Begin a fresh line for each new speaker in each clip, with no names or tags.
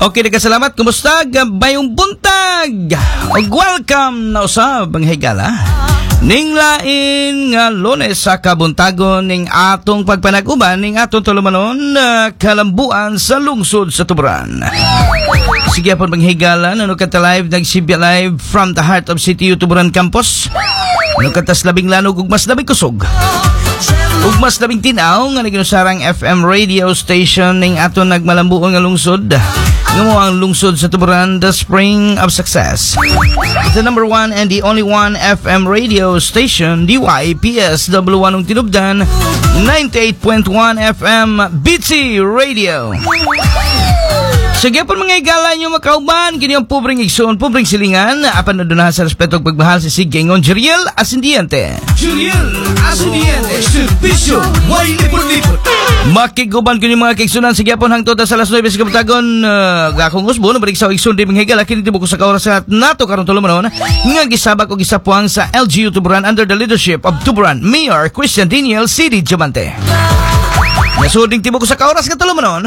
Okay, nagkasalamat. Kumusta? Bayong buntag! Welcome na usab ang higala. Ning lain nga Lunes sa kabuntagon ning atong pagpanag-uban ning atong tulumanon kalambuan sa lungsod sa Tuburan. Sige po manghigala, nanukata live, nagsibya live from the heart of City Tuburan Campus. Nanukatas labing lanog ug mas labing kusog. Ug mas labing tinaw nga naginusarang FM radio station ning aton nagmalambuon nga lungsod. Nga mo ang lungsod sa Tuburan, the spring of success. The number one and the only one FM radio station, DYPS W1 ng Tinubdan, 98.1 FM BT Radio. Sige po mga igala nyo makauban, kini ang pobreng igsoon, pobreng silingan, apan na doon sa respeto at pagmahal si Sigengon Jeriel Asindiente. Jeriel Asindiente, servisyo, way lipot-lipot. Makiguban kini mga kigsunan, sige po hangtod sa alas 9 sa kapatagon, gakong usbo, nabalik sa igsoon di mga igala, kini tibo ko sa kaoras at nato karon tulumanon, nga gisabak o gisapuang sa LGU Tuburan under the leadership of Tuburan Mayor Christian Daniel C.D. Diamante. Nasuding tibo ko sa kaoras ka tulumanon.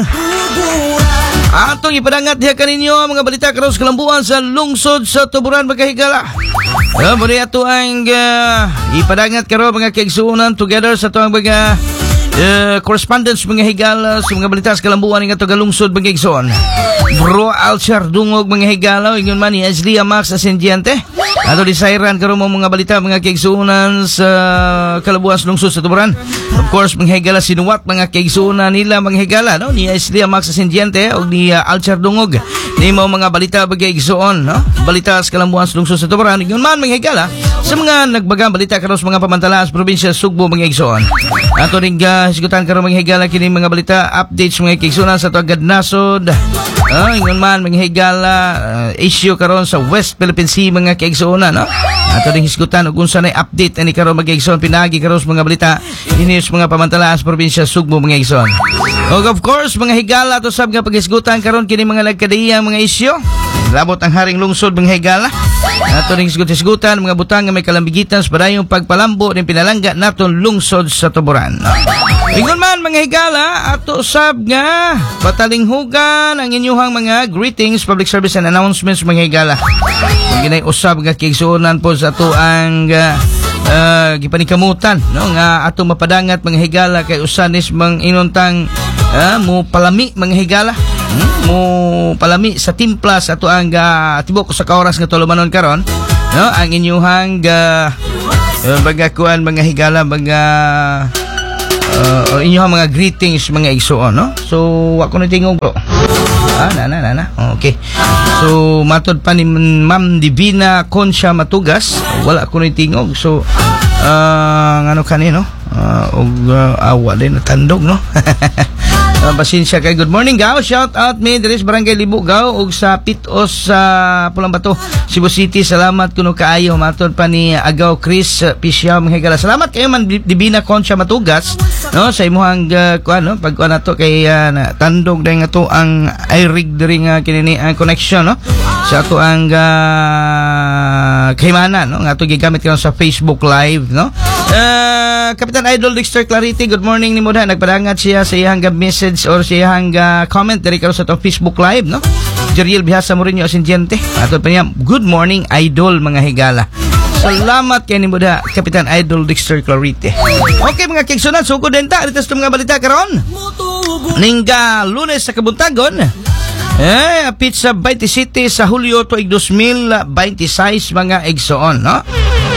Atong ipadangat diha kaninyo ang mga balita karon sa kalambuan sa lungsod sa Tuburan magkahigala. Muli ato ang ipadangat karon mga kaigsuonan together sa tuang mga correspondence mga higala sa mga balita sa kalambuan ng ato galungsod mga kaigsuon. Bro Alchar Dungog mga higala ingon man ni Aslia Max Asindiente. Ato disairan karon mo mga balita mga kaigsuonan sa kalabuan sa lungsod sa Tuburan. Of course mga higala sinuwat mga kaigsuonan nila mga higala no ni Aslia Max Asindiente og ni Alchar Dungog. Ni mo mga balita mga kaigsuon no. Balita sa kalambuan sa lungsod sa Tuburan ingon man mga higala sa mga nagbagang balita karon sa mga pamantala sa probinsya sa Sugbo mga kaigsuon. Ato ring hisgutan karon mga higala kini mga balita updates mga kaigsuonan sa tuagad nasod. Ingon man mga higala issue karon sa West Philippine Sea mga kaigsuonan no. Ato ring hisgutan ug unsa nay update ani karon mga kaigsuon pinagi karon sa mga balita ini sa mga pamantala sa probinsya sa Sugbo mga kaigsuon. Og of course mga higala to sab nga paghisgutan karon kini mga nagkadiyang mga issue. Labot ang haring lungsod mga higala. Ato ring hisgutan mga butang nga may kalambigitan sa padayong pagpalambo ning pinalangga naton lungsod sa Tuburan. Ingon man mga higala, ato sab nga patalinghugan ang inyuhang mga greetings, public service and announcements mga higala. Kung ginay usab nga kaigsuonan po sa ato ang gipanikamutan no nga ato mapadangat mga higala kay usanis mang inuntang mo palami mga higala. Mo palami sa timpla sa ato ang tibok sa kaoras nga tulumanon karon no ang inyuhang bagakuan mga higala mga inyong mga greetings mga igsoon no so wa ko na tingog bro na okay so matod pa ni Ma'am Divina Concha Matugas wala ko na tingog so ano kanino awa din natandog no pasensya kay good morning gaw shout out me diri sa barangay Libo gaw ug sa Pitos sa Pulang Bato Cebu City salamat kuno kaayo matod pa ni Agaw Chris Pisyaw mga higala salamat kayo man Divina Concha Matugas no sa imuhang kuan no pagkuan nato kay tandog dai nga to ang iRig diri nga kinini ang connection no sa ato ang kahimanan no nga to gigamit karon sa Facebook live no Kapitan Idol Dexter Clarity good morning ni mo da nagpadangat siya sa iyang message or sa iyang comment diri karon sa atong Facebook live no Jeriel Bihasa Morinho Asindiente ato pa niya good morning idol mga higala salamat kay ni mo da Kapitan Idol Dexter Clarity okay mga kigsunan sugod din ta dito sa mga balita karon ningga Lunes sa kabuntagon pizza 27 sa Hulyo tuig 2026 mga igsoon no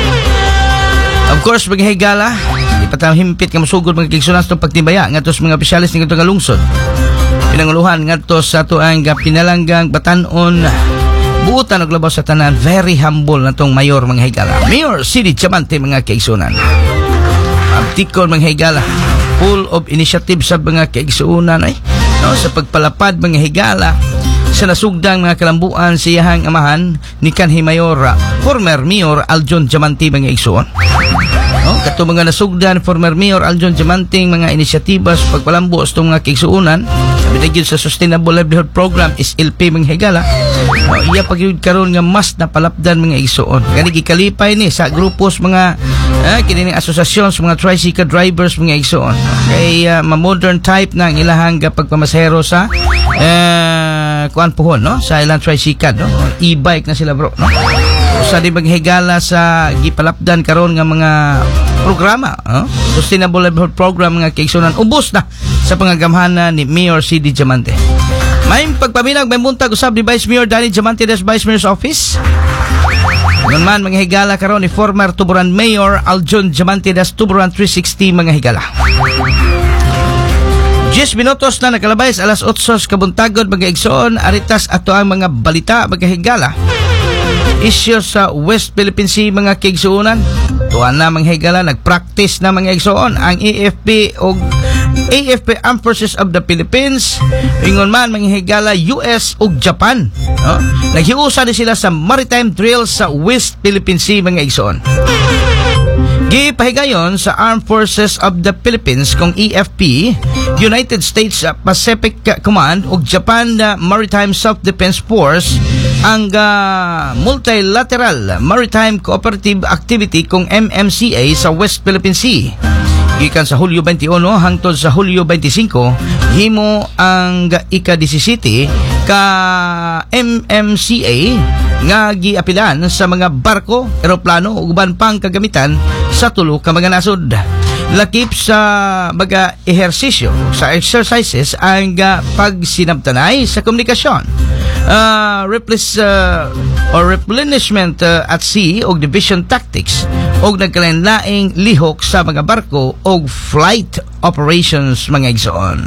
of course mga higala ipatahimpit ka masugod mga kigsunan sa pagtibaya nga tos mga opisyalis ng itong lungsod pinanguluhan nga tos sa ito ang pinalanggang batanon buutan og labaw sa tanan very humble na tong mayor mga higala Mayor C.D. Diamante mga kigsunan abtikon mga higala full of initiative sa mga kigsunan no, sa pagpalapad mga higala sa nasugdang mga kalambuan siyahang amahan ni kanhi Mayor former Mayor Aljon Diamante mga igsuon kato mga nasugdan former Mayor Aljon Diamante mga inisyatiba sa pagpalambo sa mga kigsuunan sabi sa Sustainable Livelihood Program is LP mga higala iya pagyud karon nga mas napalapdan mga igsuon kani gikalipay ni sa grupos mga kini asosasyon sa mga tricycle drivers mga igsuon kay modern type na ang ilahang pagpamasahero sa kuan pohon, no? Sa ilang tricycle, no? E-bike na sila, bro, no? Sa di maghigala sa gipalapdan karon nga mga programa, no? Sustainable Livelihood Program nga kaigsunan ubos na sa pangagamhanan ni Mayor C.D. Diamante. May pagpaminag, may buntag usab ni Vice Mayor Danny Diamante des Vice Mayor's Office. Ngayon man, mga higala karon ni former Tuburan Mayor Aljon Diamante das Tuburan 360 mga higala. 10 minutos na nakalabay sa alas 8 kabuntagod mga igsoon, aritas ato ang mga balita mga higala. Isyu sa West Philippine Sea mga kaigsuonan. Tuan na mga higala, nagpractice na mga igsoon ang AFP o AFP Armed Forces of the Philippines. Ingon man mga higala, US o Japan, no? Naghiusa din sila sa maritime drill sa West Philippine Sea mga igsoon. Gipahigayon sa Armed Forces of the Philippines kung EFP, United States Pacific Command ug Japan Maritime Self-Defense Force ang Multilateral Maritime Cooperative Activity kung MMCA sa West Philippine Sea. Gikan sa Hulyo 21 hangtod sa Hulyo 25, himo ang ika-17 ka MMCA nga giapilan sa mga barko, eroplano ug uban pang kagamitan sa tulo ka mga nasod. Lakip sa mga ehersisyo sa exercises ang pagsinabtanay sa komunikasyon, replenishment at sea o division tactics o nagkalain-laing lihok sa mga barko o flight operations mga igsoon.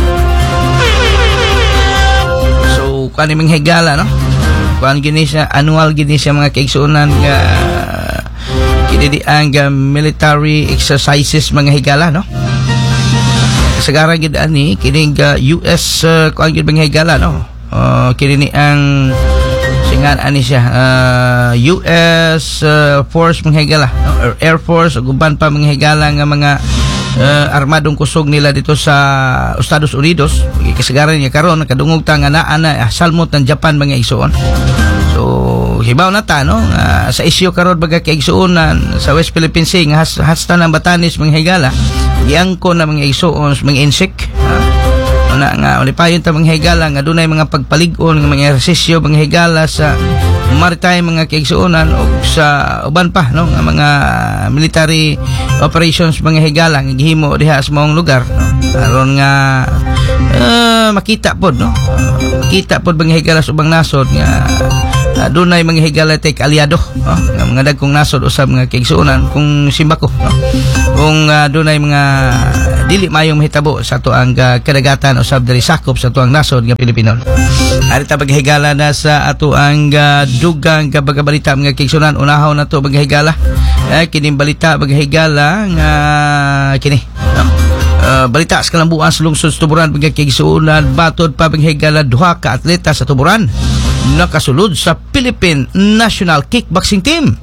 So kani mga higala, no? Kuan gini siya, annual gini siya mga kaigsuonan nga kinidi ang military exercises mga higala, no? Kasagaran gid ani kining US kuan gid mga higala, no? Kini ang singan ani siya US Force mga higala, no? Air Force ug uban pa mga higala nga mga armadong kusog nila dito sa Estados Unidos. Kasagaran niya karon nakadungog ta nga naa na salmot ng Japan mga igsuon. So hibaw na ta, no? Sa isyu karon baga kaigsuonan sa West Philippine Sea nga hasta ng Batanes mga higala, giangko na mga igsuon mga insect. Una nga ulipayon ta mga higala nga dunay mga pagpalig-on nga mga ehersisyo mga higala sa maritime mga kaigsuonan o sa uban pa, no, nga mga military operations mga higala nga gihimo diha sa maong lugar, no? Aron nga makita pod, no? Makita pod mga higala sa ubang nasod nga dunay mga higala tay aliado, no? Nga mga dagkong nasod usab mga kaigsuonan kung simbako, no? Kung dunay mga dili mayong mahitabo sa tuang kadagatan usab diri sakop sa tuang nasod nga Pilipino. Ari ta paghigala na sa ato ang dugang balita mga kaigsuonan. Unahaw na to paghigala kining balita paghigala nga kini, no? Balita sa kalambuan sa lungsod Tuburan mga kaigsuonan, batod pa paghigala duha ka atleta sa Tuburan nakasulod sa Philippine National Kickboxing Team.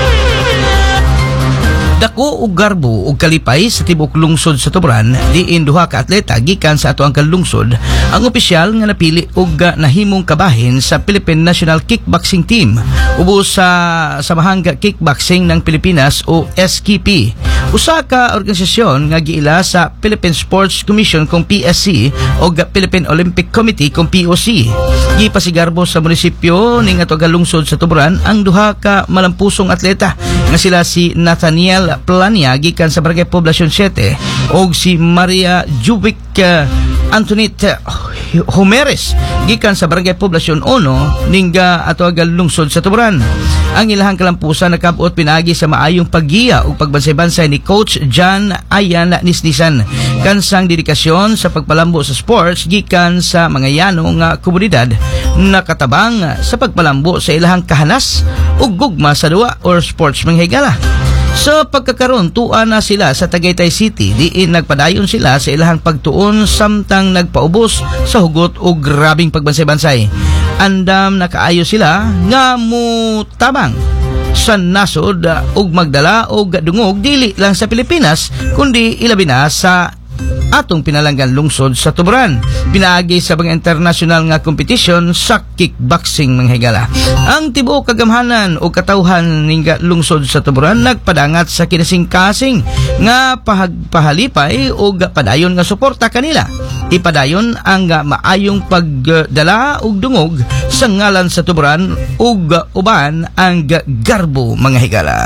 Dako ug garbo ug kalipay sa tibok lungsod sa Tuburan, diin duha ka atleta gikan sa atoang kalungsod ang opisyal nga napili ug nahimong kabahin sa Philippine National Kickboxing Team ubos sa Samahang Kickboxing ng Pilipinas o SKP. Usa ka organisasyon nga giila sa Philippine Sports Commission kung PSC o Philippine Olympic Committee kung POC. Gipasigarbo sa munisipyo ning atoang kalungsod sa Tuburan ang duha ka malampusong atleta nga sila si Nathaniel Plania gikan sa Barangay Poblacion 7 og si Maria Jubic Antoinette Homeres gikan sa Barangay Poblacion 1 ning atoagal lungsod sa Tuburan. Ang ilahang kalampusan nakabot pinaagi sa maayong paggiya ug pagbansay-bansay ni Coach John Ayan Nisnisan kansang dedikasyon sa pagpalambo sa sports gikan sa mga yanong komunidad nakatabang sa pagpalambo sa ilahang kahanas ug gugma sa duwa or sports mga higala. Sa pagkakaroon, tuan na sila sa Tagaytay City, diin nagpadayon sila sa ilahang pagtuon samtang nagpaubos sa hugot o grabing pagbansay-bansay. Andam nakaayo sila nga mutabang sa nasod ug magdala og dungog dili lang sa Pilipinas kundi ilabi na sa atong pinalanggan lungsod sa Tuburan. Pinaagi sa mga international nga competition sa kickboxing mga higala. Ang tibuok kagamhanan o katawhan ning lungsod sa Tuburan nagpadangat sa kinasing-kasing nga pahalipay o padayon nga suporta kanila ipadayon ang maayong pagdala og dungog sa ngalan sa tuburan ug uban ang garbo mga higala.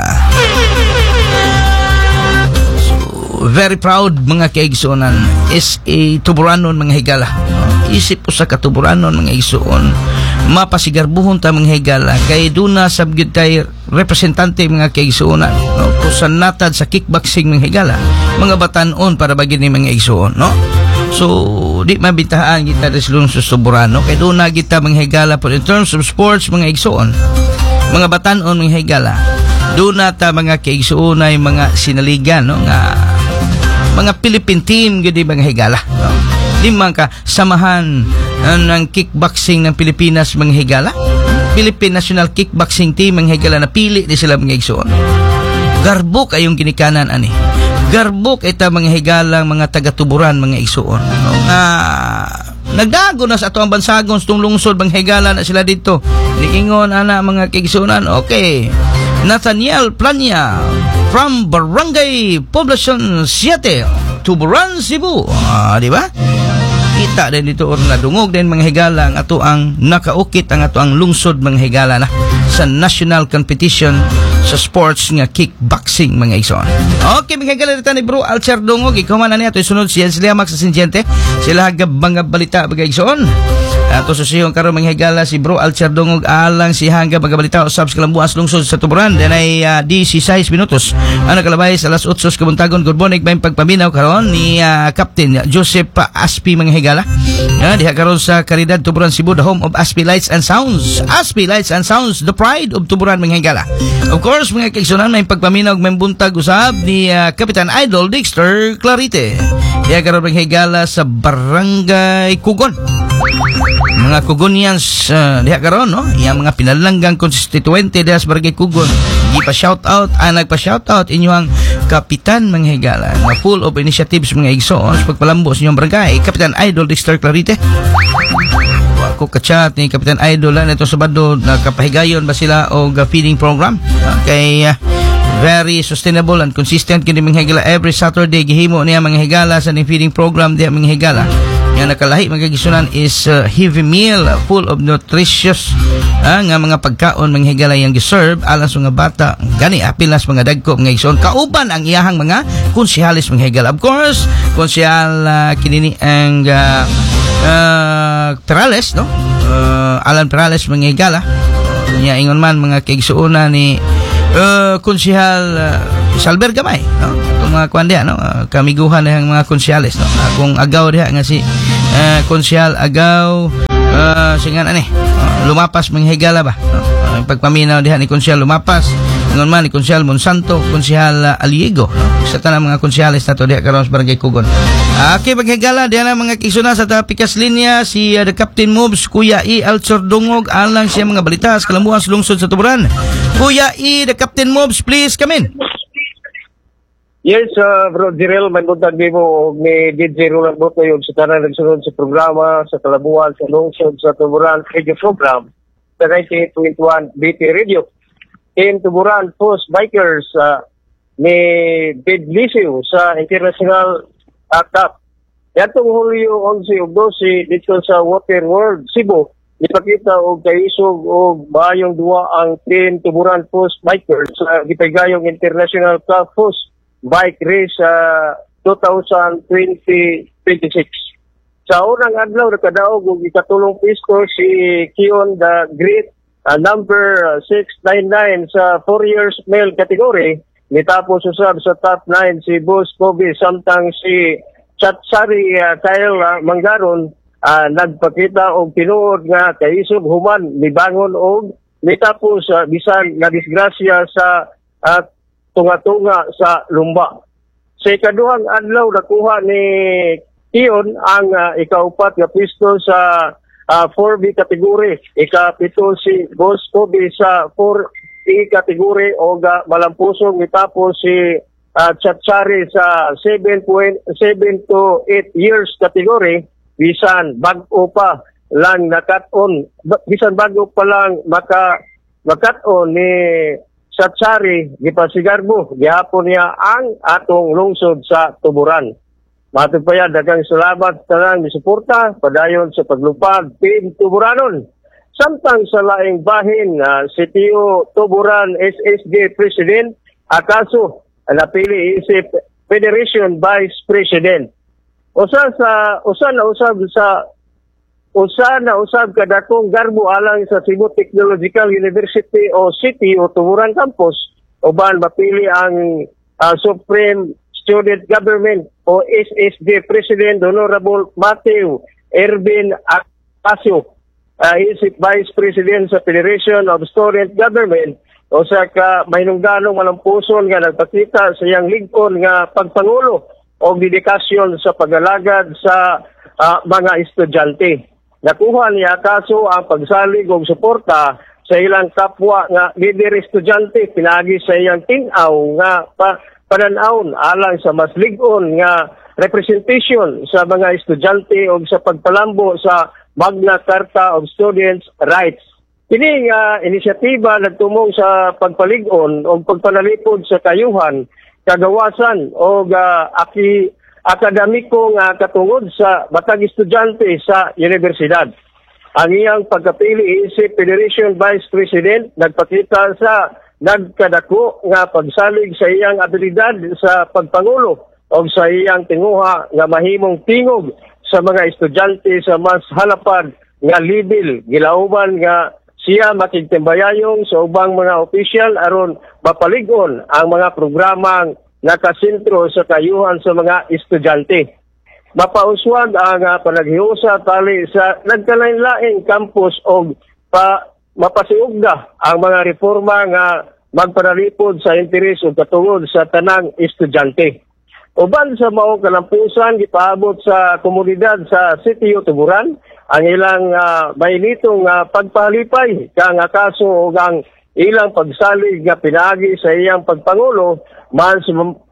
Very proud mga kaigsuonan is a tuburanon mga higala. Isip usa ka tuburanon mga igsuon, mapasigarbuhon ta mga higala kay duna sabgyud tay representante mga kaigsuonan, no? Kusan natad sa kickboxing mga higala, mga batanon para bagid ni mga igsuon, no? So di mabitahaan kita reslung sa tuburano kay duna kita mga higala po in terms of sports mga igsuon, mga batanon mga higala. Duna ta mga kaigsuonay mga sinaligan, no? Nga mga Philippine team gudi mga higala, no? Limang ka samahan ng kickboxing ng Pilipinas mga higala, Philippine National Kickboxing Team mga higala, na pili di sila mga igsoon. Garbok ayong ginikanan ani. Garbok ita mga higalang mga taga-tuburan mga igsoon, no? Nagdago na sa ato ang bansagon sa lungsod mga higala na sila dito. Niingon ana mga kaigsuonan, okay. Nathaniel Plania from Barangay Poblacion 7, Tuburan, Cebu. Di ba? Kita din dito or nadungog din mga higala ang ato ang nakaukit ang ato ang lungsod mga higala na sa national competition sa sports nga kickboxing mga igsoon. Okay mga higala, dito ni Bro Alcher Dungog, ikaw man na ato isunod siya sila Max sa Sinjente sila hagab mga balita mga igsoon. Ato susihon karon mga higala si Bro Alcher Dungog alang si hangga mga balita usab sa kalambuas lungsod sa Tuburan. Den ay 16 minutos ang nakalabay sa alas 8 kabuntagon. Good morning may pagpaminaw karon ni Captain Joseph Aspi mga higala. Diha karon sa Caridad Tuburan, Cebu, the home of Aspi Lights and Sounds. Aspi Lights and Sounds, the pride of Tuburan mga higala. Of course mga kaigsunan may pagpaminaw may buntag usab ni Kapitan Idol Dexter Clarite. Diha karon mga higala sa Barangay Kugon. Mga Kugonians diha karon, no? Yang mga pinalanggang constituente diha sa Barangay Kugon. Gipa shout out, nagpa-shout out inyong Kapitan mga higala, na full of initiatives mga igsoon sa pagpalambo sa inyong barangay. Kapitan Idol Dexter Clarite. Ako ka-chat ni Kapitan Idol na ito Sabado, nakapahigayon ba sila o feeding program? Kay very sustainable and consistent kini mga higala. Every Saturday gihimo niya mga higala sa feeding program diha mga higala. Yang nakalahi mga gisunan is heavy meal full of nutritious nga mga pagkaon mga higala yang giserve alang sa mga bata gani apilas mga dagko mga igsoon kauban ang iyahang mga konsehalis mga higala. Of course konsehal kinini ang Perales, no? Alan Perales mga higala niya ingon man mga kaigsuona ni konsehal Salber Gamay, no? Itong mga kwan diha, no? Kamiguhan ng mga konsyales, no? Kung agaw diha nga si konsyal agaw singan ani lumapas mga higala ba, no? Pagpaminaw diha ni konsyal lumapas ingon man ni konsyal Monsanto, konsyal Aliego, no? Sa tanang mga konsyales nato diha karon sa Barangay Kugon. Okay mga higala diha na mga kisuna sa tapikas linya si the Captain Moves Kuya E. Alcher Dungog alang siya mga balita sa kalambuan sa lungsod sa Tuburan. Kuya E. the Captain Moves, please come in.
Yes, Bro Jirel, may buntag mo ni DJ Roland Boto yung sa tanan nagsunod sa programa sa Kalabuan sa lungsod sa Tuburan radio program sa 98.1 BT Radio. Team Tuburan Post Bikers ni Bid Liceo sa International Cup. Yatong Hulyo 11 ug 12 dito sa Water World Cebu, ipakita og kaisog og maayong duwa ang Team Tuburan Post Bikers sa gipagayong International Cup Post Bike Race 2026. Sa unang adlaw nakadaog og ikatulong pisko si Kion the Great number 699 sa 4 years male category. Nitapos usab sa top 9 si Boss Kobe samtang si Chatsari Kyle Manggaron nagpakita og tinuod nga kaisog human nibangon og nitapos bisan na disgrasya sa tunga-tunga sa lumba. Sa ikaduhang adlaw nakuha ni Kion ang ikaupat nga pisto sa 4B category. Ikapito si Boss Kobe sa 4E category o malampusong itapos si Chatsari sa 7 to 8 years category. Bisan bago pa lang nakat-on, bisan bago pa lang makat-on ni Chatsari, gipasigarbo, gihapon niya ang atong lungsod sa Tuburan. Matupaya daghang salamat tanang misuporta padayon sa paglupad Team Tuburanon. Samtang sa laing bahin si Tio Tuburan SSG President akaso napili isip Federation Vice President. Usa na usab kadakong garbo alang sa Cebu Technological University o City o Tuburan Campus uban mapili ang Supreme Student Government o SSG President Honorable Matthew Ervin Acasio, isip Vice President sa Federation of Student Government o sa mahinungdanong malampuson nga nagpakita sa iyang lingkod nga pagpangulo o dedikasyon sa pag-alagad sa mga estudyante. Nakuha niya kaso ang pagsalig o suporta sa ilang kapwa nga leader estudyante pinagi sa iyang tinaw nga pananawon alang sa mas lig-on nga representation sa mga estudyante o sa pagpalambo sa Magna Carta of Students' Rights. Kini nga inisyatiba nagtumong sa pagpalig-on o pagpanalipod sa kayuhan, kagawasan o akademiko nga katungod sa matag estudyante sa universidad. Ang iyang pagkapili isip Federation Vice President nagpakita sa nagkadako nga pagsalig sa iyang abilidad sa pagpangulo o sa iyang tinguha nga mahimong tingog sa mga estudyante sa mas halapad nga level. Gilauban nga siya makigtimbayayong sa ubang mga opisyal aron mapalig-on ang mga programang nakasentro sa kayuhan sa mga estudyante. Mapauswag ang panaghiusa tali sa nagkalain-laing campus o mapasiugda ang mga reforma nga magpanalipod sa interes o katungod sa tanang estudyante. Uban sa maong kalampusan, gipaabot sa komunidad sa City o Tuburan ang ilang mainitong pagpalipay kang kaso o ang ilang pagsalig nga pinagi sa iyang pagpangulo mas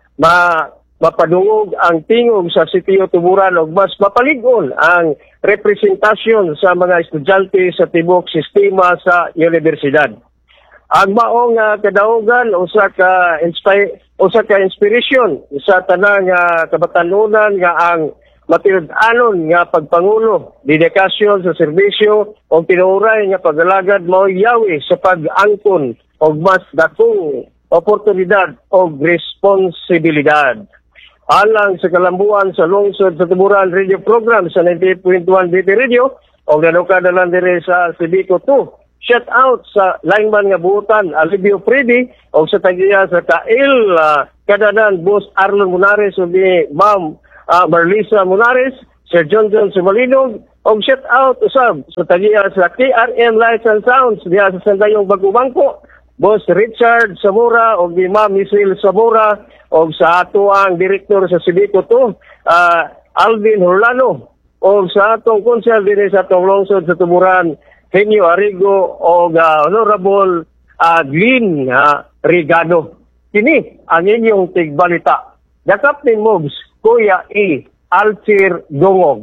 mapadungog ang tingog sa City o Tuburan o mas mapalig-on ang representasyon sa mga estudyante sa tibok sistema sa universidad. Ang maong kadaugan usa ka inspiration sa tanang kabatanunan nga ang matinud-anon nga pagpangulo, dedikasyon sa serbisyo o tinuray nga pag-alagad mao yawi sa pag-angkon og mas dakong oportunidad o responsibilidad. Alang sa kalambuan sa lungsod sa Tuburan Radio Program sa 98.1 BT Radio o nanukadalan dire sa Sibico 2. Shout out sa lineman nga buutan Alivio Freddy o sa tagiya sa Kail Kadanan Boss Arlon Munares o ni Ma'am Marlisa Munares, Sir John Sumalinog o shout out usab sa tagiya sa KRM Lights and Sounds diya sa Sandayong Bagubangko, Boss Richard Samora o ni Ma'am Michelle Samora o sa ato ang direktor sa Sibico 2 Alvin Horlano o sa atong konsel din sa atong lungsod sa Tuburan Henyo Arrigo o Honorable Glyn Rigado. Kini ang inyong tigbalita. The Captain Moves, Kuya E. Alcir Dungog.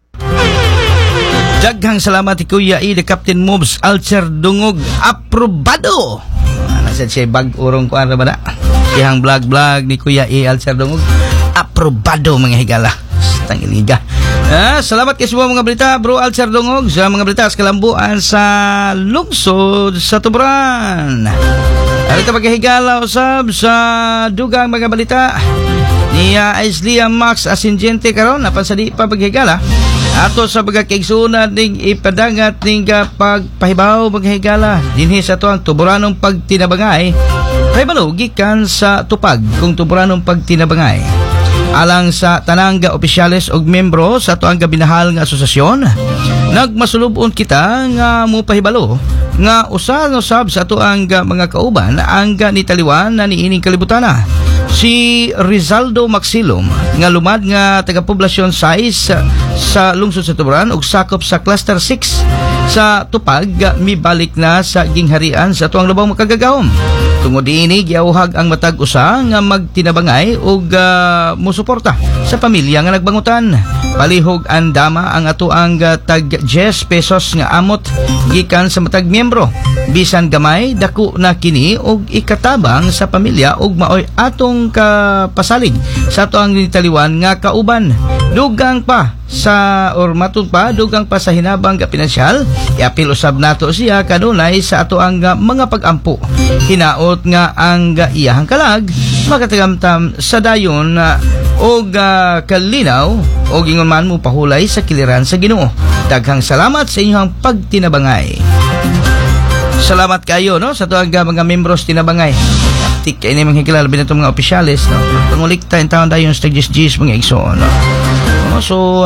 Daghang salamat Kuya E. The Captain Moves, Alcir Dungog. Aprobado! Nasa siya bag-urong ko ba na? Siyang vlog-vlog ni Kuya E. Alcir Dungog. Aprobado mga higala. Tangiliga. Salamat kayo sa mga balita, Bro Alcir Dungog, sa mga balita sa kalambuan sa lungsod sa Tuburan. Arito pagkahigala usab sa dugang mga balita ni Aislia Max Asinjente karon napansadi pa paghigala ato sa pagkakaigsunan ning ipadangat ning pagpahibaw paghigala dinhi sa tuang Tuburanong pagtinabangay pahibalo gikan sa tupag kung Tuburanong pagtinabangay alang sa tanang opisyales og membro sa tuang binahal nga asosasyon. Nagmasulubon kita nga mupahibalo nga usab sa tuang mga kauban ang nitaliwan na niining kalibutan si Rizaldo Maxilum nga lumad nga taga-poblasyon 6 sa lungsod sa Tuburan ug sakop sa cluster 6 sa Tupag mibalik na sa gingharian sa tuang lubong makagagahom. Tungod diini giawhag ang matag usa nga magtinabangay ug musuporta sa pamilya nga nagbangutan. Palihog ang dama ang ato ang tag 10 pesos nga amot gikan sa matag miyembro. Bisan gamay dako na kini og ikatabang sa pamilya ug maoy atong kapasalig sa ato ang nitaliwan nga kauban. Dugang pa sa or matud pa dugang pa sa hinabang ga pinansyal, iapil usab nato siya kanunay sa ato ang mga pagampo. Hinaot nga ang iyahang kalag makatagamtam sa dayon og kalinaw og ingon man mo pahulay sa kiliran sa Ginoo. Daghang salamat sa inyong pagtinabangay. Salamat kayo no sa tuwag mga membros tinabangay. Tik kay ni mga kilala binato mga opisyalis no. Pangulikta in taon dayon sa GIS mga igsoon no. So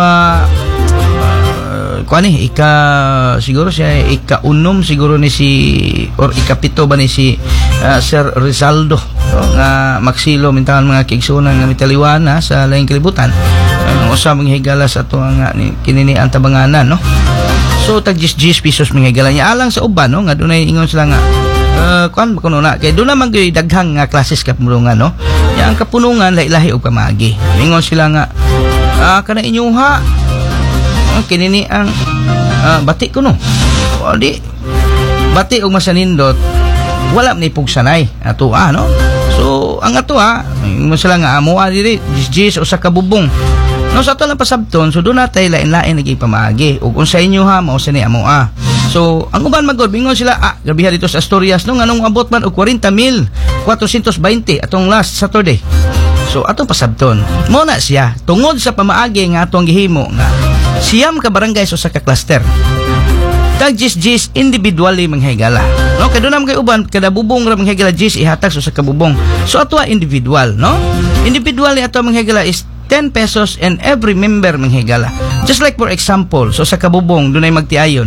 kuani siguro siya ika-unom siguro ni si or ikapito ba ni si Sir Rizaldo no, nga maksilo mintahan mga kiigsunan nga mitaliwan sa laing kalibutan. Usa mga higala sa ato nga kinini ang tabanganan no. So tag 10 pesos mga higala niya alang sa uban no nga dunay ingon sila nga kuan kuno na kay do na man gyud daghang nga klases kapulungan no. Ya ang kapunungan lahi-lahi og pamagi. Ingon sila nga kana inyuha kinini ang bati ko no. O di bati og masanindot wala man ipugsanay ato no. So ang ato ingon sila nga amoa diri 10 usa ka bubong. No sa ato lang pasabton so do natay lain-lain naging pamaagi ug unsa inyo mao sa ni amoa. So ang uban magod bingon sila gabi dito sa Asturias no nganong abot man og 40,420 atong last Saturday. So atong pasabton mo na siya tungod sa pamaagi nga atong gihimo nga siyam ka barangay sa ka cluster. Tag 10 individually manghigala. No kay dunam kay uban kada bubong ra manghigala 10 ihatag sa ka bubong. So ato individual no. Individually ato manghigala is 10 pesos and every member manghigala. Just like for example, so sa kabubong dunay magtiayon.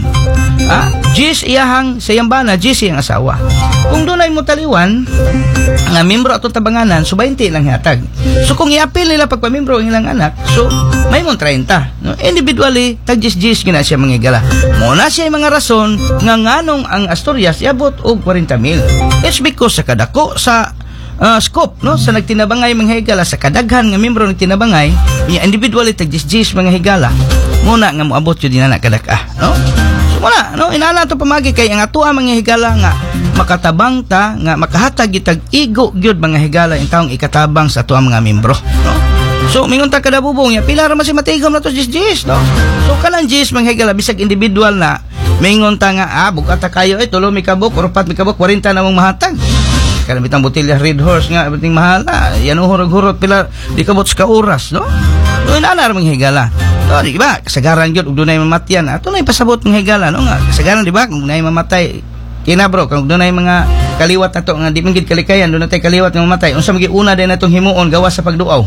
Gis iyahang sayambana, gis iyang asawa. Kung dunay mo taliwan nga membro ato tabanganan, so 20 lang hatag. So kung iapil nila pagpamembro ang ilang anak, so may mon 30. No? Individually, tag gis gina siya manghigala. Muna siya mga rason nga nganong ang Asturias iabot og 40,000. It's because sa kadako sa scope no sa nagtinabangay mga higala sa kadaghan nga membro nagtinabangay niya individually tag 10 mga higala muna nga moabot jud dinana kadak no so muna no inana to pamagi kay ang atoa mga higala nga makatabang ta nga makahatag gitag igo gyud mga higala in taong ikatabang sa atoa mga membro no so mingon ta kada bubong ya pila ra man si matigom na to 10 no so kanang 10 mga higala bisag individual na mingon ta nga bugata kayo tulo mi kabuk or 4 mi kabuk 40 na mong mahatag. Kada bitang botelya Red Horse nga biting mahal yan hurog-hurot pila di kabot sa oras no so inana ra mga higala no di ba kasagaran gyud ug dunay mamatyan ato na ipasabot mga higala no nga kasagaran di ba kung dunay mamatay kina bro kung dunay mga kaliwat nato nga di man gid kalikayan dunay tay kaliwat nga mamatay unsa magi una din natong himuon gawas sa pagduaw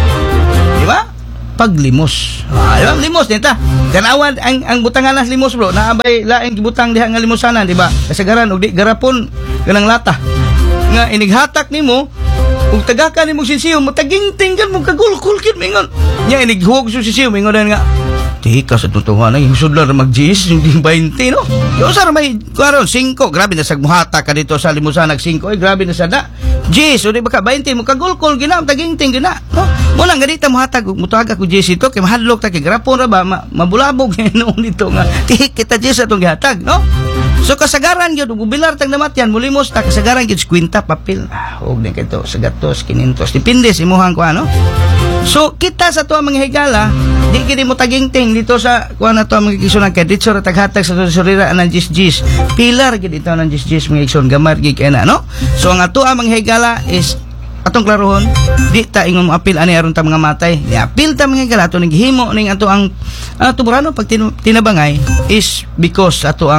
di ba paglimos limos nita kanawan ang butangan ng limos bro naabay laing gibutang diha nga limosanan di ba kasagaran ug di garapon kanang lata nga inighatak nimo ug tagaka nimo sinsiyo matagingtinggan mo kagulkul kid mingon nya inighug sa sinsiyo mingon nga tika sa tutuhan ang sudlar mag-10 hindi 20 no yo sar may karon 5 grabe na sagmuhata ka dito sa limusanag 5 grabe na sada 10 o di ba ka 20 mo kagulkul gina tagingting gina no mo nang ganita mo hatag mutuhag ako 10 ito kay mahadlok ta kay grapon ra ba mabulabog noon dito nga kita 10 atong gihatag no. So kasagaran gyud ug bilar tag namatyan mulimos ta kasagaran gyud 50 papel og din kito sa gatos 500 depende sa imuhang kuan no. So kita sa tuwa mga higala di gid mo tagingting dito sa kuan na to mga igsoon kay dito ra taghatag sa surira ng 10 pilar gid ito ng 10 mga igsoon gamar gid kay na no. So ang ato mga higala is atong klarohon di ta ingon mo apil ani aron ta mga matay ni apil ta mga higala ato naghimo ning ato ang tuburano pag tinabangay is because ato ang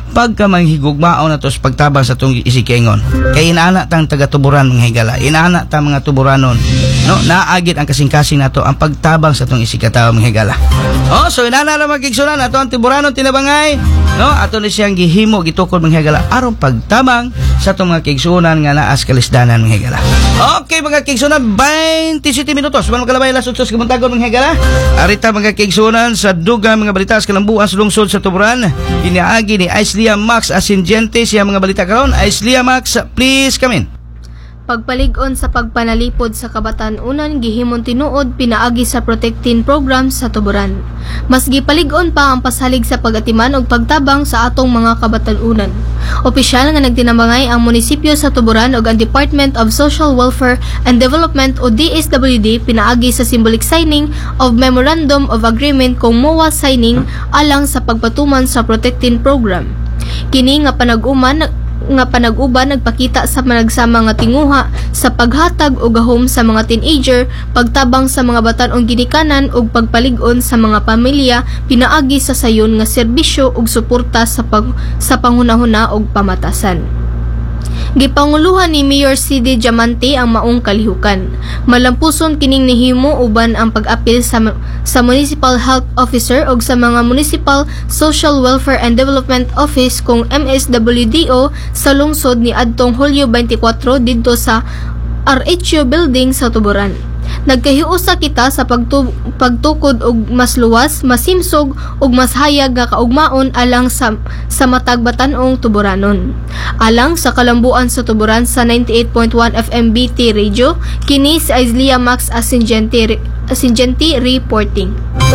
pagka manghigugmao na to sa pagtabang sa itong isikingon. Kaya inaana tang taga-tuburan mga higala, inaana tang mga tuburanon, no? Naagit ang kasing-kasing na to ang pagtabang sa itong isikatawa mga higala. So inaana lang magkigsunan ato ang tuburanon tinabangay, no? Ato ni siyang gihimo gitukod mga higala aron pagtabang sa itong mga kigsunan nga naas kalisdanan mga higala. Okay mga kigsunan, 27 minutos man makalabay alas 8 sa kabuntagon mga higala. Arita mga kigsunan sa dugang mga balita sa kalambuan sa lungsod sa tuburan. Iniagi ni Aislia Max Asingente siya mga balita karon. Aislia Max, please come in.
Pagpalig-on sa pagpanalipod sa kabatan-unan gihimon tinuod pinaagi sa protectin program sa tuburan. Mas gipalig-on pa ang pasalig sa pagatiman og pagtabang sa atong mga kabatan-unan. Opisyal nga nagtinambangay ang munisipyo sa tuburan ug ang Department of Social Welfare and Development o DSWD pinaagi sa symbolic signing of Memorandum of Agreement kung MOA signing alang sa pagpatuman sa protectin program. Kini nga panag-uban nagpakita sa managsama nga tinguha sa paghatag og gahom sa mga teenager, pagtabang sa mga batan-ong ginikanan ug pagpalig-on sa mga pamilya pinaagi sa sayon nga serbisyo ug suporta sa panghunahuna ug pamatasan. Gipanguluhan ni Mayor C.D. Diamante ang maong kalihukan. Malampuson kining nihimo uban ang pag-apil sa Municipal Health Officer o sa mga Municipal Social Welfare and Development Office kung MSWDO sa lungsod ni adtong Hulyo 24 didto sa RHU Building sa Tuburan. Nagkahiusa kita sa pagtukod og mas luwas, masimsog ug mas hayag nga kaugmaon alang sa matag batan-ong tuburanon. Alang sa kalambuan sa Tuburan sa 98.1 FM BT Radio, kini si Aislia Max Asingente reporting.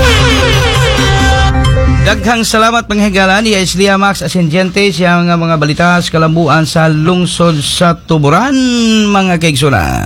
Daghang salamat panghigala ni Aislia Max Asingente siya nga mga balita sa kalambuan sa lungsod sa Tuburan mga kaigsunan.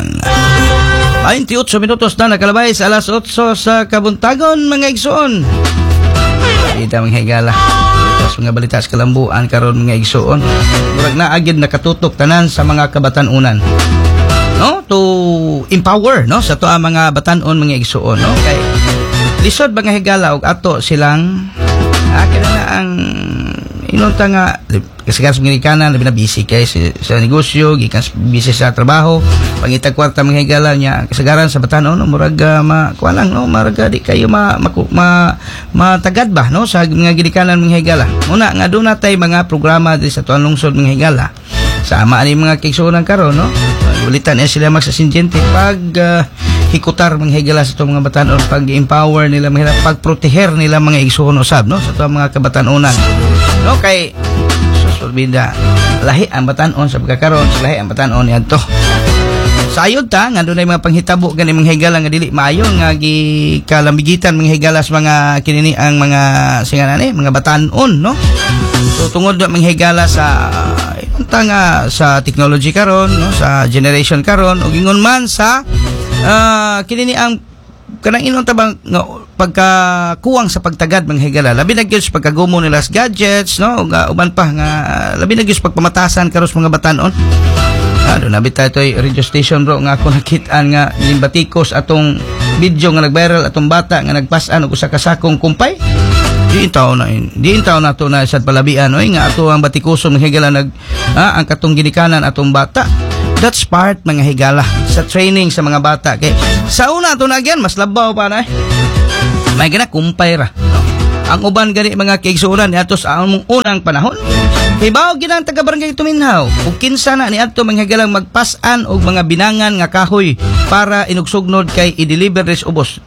28 minutos na nakalabay sa alas 8 sa kabuntagon mga igsoon. Kita mga higala. Tapos mga balita sa kalambuan karon mga igsoon. Murag na agad nakatutok tanan sa mga kabatan-unan. No? To empower no sa to ang mga batan-on mga igsoon no. Kay lisod mga higala og ato silang kana na ang inunta nga kasi sa mga labi na busy kay sa negosyo, gikan busy sa trabaho, pangitag kwarta mga higala niya kasagaran sa batanon no murag kuha lang no murag di kayo matagad ba no sa mga gidikanan mga higala. Muna nga doon natay mga programa di sa tuang lungsod mga higala. Sama ani mga kigsunan karon no. Ulitan sila magsasingente pag hikutar mga higala sa itong mga batanon, pag-empower nila mga pagproteher nila mga igsoon usab no sa itong mga kabatanunan no kay susulbida lahi ang batanon sa pagkakaroon sa lahi ang batanon niadto sayod ta nga dunay mga panghitabo gani mga higala nga dili maayo nga gikalambigitan mga higala sa mga kinini ang mga singanani mga batanon no so tungod mga higala sa nga sa technology karon no sa generation karon ug ingon man sa kinini ang kanang inon tabang no, pagkakuwang sa pagtagad mga higala labi na gyud pagkagumo nila sa gadgets no ug uban pa nga labi na gyud pagpamatasan karon sa mga batanon do nabi tayo radio station bro nga ako nakitaan nga limbatikos atong video nga nag-viral atong bata nga nagpasan og usa ka sakong kumpay diin taon na to na sad palabian oy nga ato ang batikuson mga higala ang katong ginikanan atong bata. That's part mga higala sa training sa mga bata kay sa una to na again mas labaw pa na may gina kumpay ra no? Ang uban gani mga kaigsuonan ni atos ang unang panahon kay bawo ginang taga barangay Tuminhaw ug kinsa na ni adto mga higalang magpasan og mga binangan nga kahoy para inugsugnod kay i-deliver res ubos.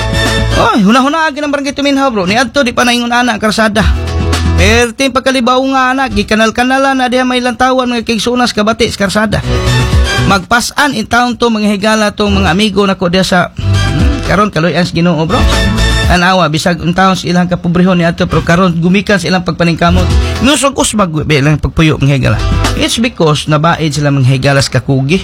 Oy, huna-huna agi ng barangay Tuminhaw bro. Ni adto di pa na ingon ana ang karsada. Perting pagkalibaw nga anak, gikanal-kanalan na diha may lantawan mga kaigsuonas kabati sa karsada. Magpasan in town to mga higala tong mga amigo nako diha sa karon kaloy-an sa Ginoo bro. Anawa bisag in town sa ilang kapobrehon ni adto pero karon gumikan sa ilang pagpaningkamot. Nusog usbag ilang pagpuyo mga higala. It's because nabaid sila mga higala sa kakugi.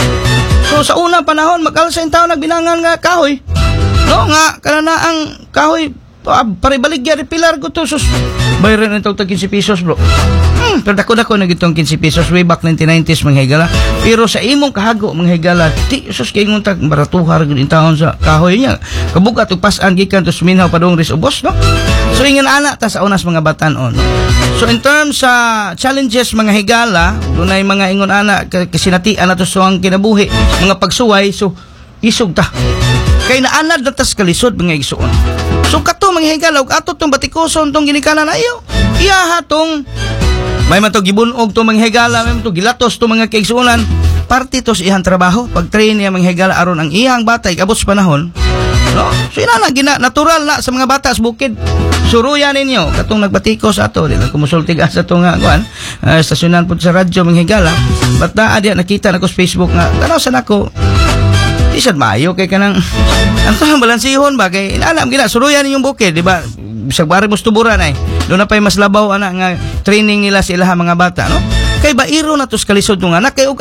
So sa unang panahon mag-alsa in town nagbinangan nga kahoy. No nga kanana ang kahoy pare baligya ri pilar ko to sus bayaran nito tag 15 pesos bro. Pero dako-dako na gitong 15 pesos way back 1990s mga higala. Pero sa imong kahago mga higala ti sus kay nguntag baratuhar gid in taon sa kahoy niya. Kabugat og pas-an gikan to Tuminhaw padung ris ubos no. So ingon ana ta sa unas mga batan-on. So in terms sa challenges mga higala, dunay mga ingon ana kasinatian nato sa ang kinabuhi, mga pagsuway, so isog ta. Kay naanad na tas kalisod mga igsuon. So kato mga higala, ug ato tong batikuson tong ginikanan ayo. Iya hatong may man to gibunog to mga higala, may man to gilatos to mga kaigsuonan. Parte to sa iyang trabaho, pag-train niya mga higala aron ang iyang bata ikabot sa panahon. No? So ina na natural na sa mga bata sa bukid. Suruyan ninyo katong nagbatikos ato, di lang kumusulti sa to nga kuan, stasyonan pud sa radyo mga higala. Bata adya nakita nako sa Facebook nga tanaw sa nako. Isad maayo kay kanang anto balansihon ba kay inalam gina suruyan ninyong bukid, di ba? Bisag bari mo tuburan ay. Doon na pa'y mas labaw ana nga training nila sa ilaha mga bata, no? Kay bairo na to sa kalisod ng anak kay ug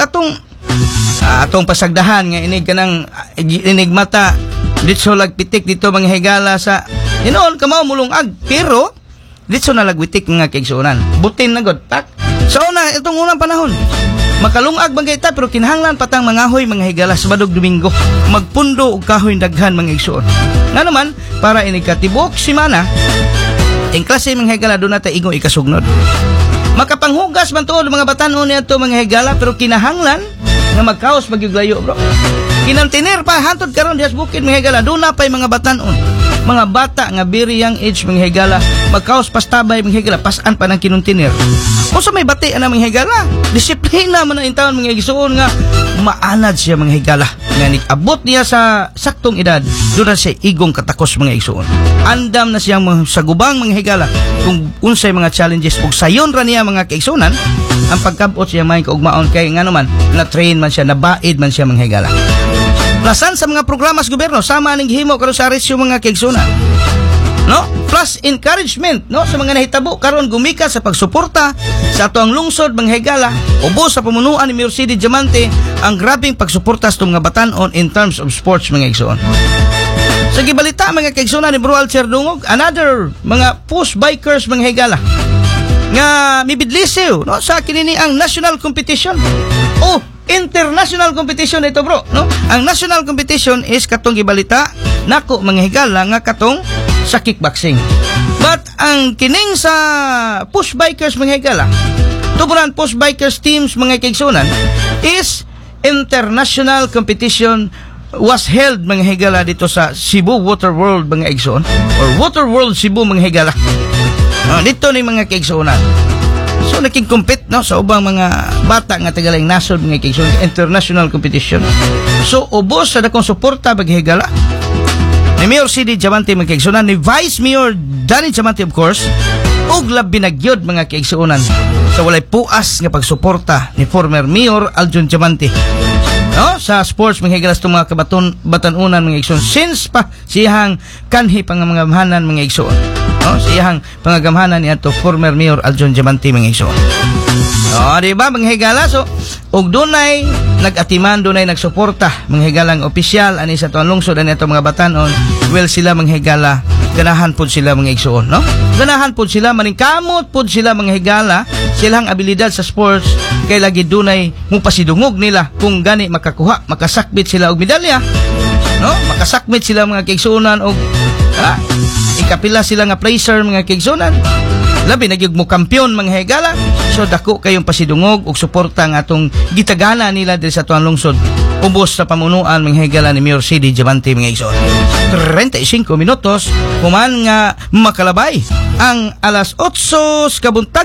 atong pasagdahan nga inig mata ditso lagpitik dito mga higala sa inoon kamaw mulungag pero ditso na lagwitik nga kaigsuonan butin na god tak so na itong unang panahon makalungag bang kita pero kinahanglan patang mangahoy mga higala sa Sabado Domingo magpundo og kahoy daghan mga igsuon nga naman para inikatibok simana ang klase mga higala doon natin ingo ikasugnod makapanghugas man tuod mga batanon niadto mga higala pero kinahanglan nga magkaos magyuglayo bro kinantiner pa hantod karon dias bukid mga higala doon na pa'y mga batanon mga bata nga very young age mga higala magkaos pastabay mga higala pasan pa ng kinantiner kung sa may bati ana mga higala disiplina man ang taon mga igsuon nga maanad siya mga higala nga abot niya sa saktong edad doon na siya igong katakos mga igsuon andam na siyang sa gubang mga higala kung unsay mga challenges ug sayon ra niya mga kaigsunan ang pagkabot siya may kaugmaon kay nga naman na train man siya nabaid man siya mga higala plasan sa mga programa sa gobyerno sama ning gihimo karon sa aresyo mga kaigsunan no plus encouragement no sa mga nahitabo karon gumika sa pagsuporta sa ato ang lungsod mga higala ubos sa pamunuan ni Mayor City Diamante ang grabing pagsuporta sa mga batanon in terms of sports mga igsoon. Sa gibalita mga kaigsunan ni Bro Alcer Dungog another mga push bikers mga higala nga mibidlisiw no sa kinini ang national competition international competition ito bro no ang national competition is katong gibalita nako mga higala nga katong sa kickboxing but ang kining sa push bikers mga higala tuburan push bikers teams mga kaigsunan is international competition was held mga higala dito sa Cebu Water World mga igsoon or Water World Cebu mga higala dito ni mga kaigsuonan so naking compete no sa ubang mga bata nga tagalang nasod mga kaigsuonan international competition so ubos sa dakong suporta mga higala ni Mayor City Diamante mga kaigsuonan ni Vice Mayor Danny Diamante of course ug labi nagyod mga kaigsuonan sa walay puas nga pagsuporta ni former Mayor Aljon Diamante no sa sports mga higala sa mga batanunan mga igsoon since pa siyang kanhi pangamangamahanan mga igsoon no siyang pangagamhanan ni ato former Mayor Aljon Diamante mga igsoon di ba mga higala so ug dunay nagatiman dunay nagsuporta mga higalang opisyal ani sa tuang lungsod ani ato mga batanon well sila mga higala ganahan pod sila mga igsoon no ganahan pod sila maningkamot pod sila mga higala silang abilidad sa sports kay lagi dunay mupasidungog nila kung gani makakuha makasakbit sila og medalya no makasakbit sila mga kaigsuonan og ikapila sila nga placer mga kaigsuonan labi nagyug mo kampiyon mga higala so dako kayong pasidungog og suporta nga atong gitagana nila diri sa tuang lungsod ubos sa pamunuan mga higala ni Mayor City Diamante mga igsoon 35 minutos human nga makalabay ang alas 8 kabuntag